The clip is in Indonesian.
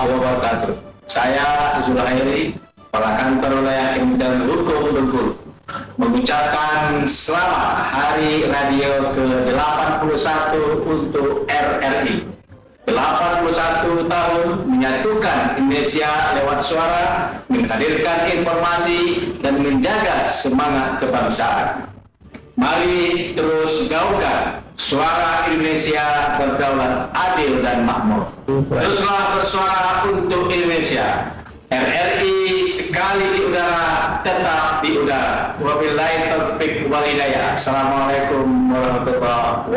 wabarakatuh. Saya Zulhairi, Kepala Kantor Wilayah Kementerian Hukum Bengkulu, mengucapkan selamat Hari Radio ke-81 untuk RRI. 81 tahun menyatukan Indonesia lewat suara, menghadirkan informasi, dan menjaga semangat kebangsaan. Mari terus gaungkan suara Indonesia berdaulat, adil, dan makmur. Teruslah bersuara untuk Indonesia. RRI sekali di udara, tetap di udara. Wabillahi taufiq wal hidayah. Assalamualaikum warahmatullahi wabarakatuh.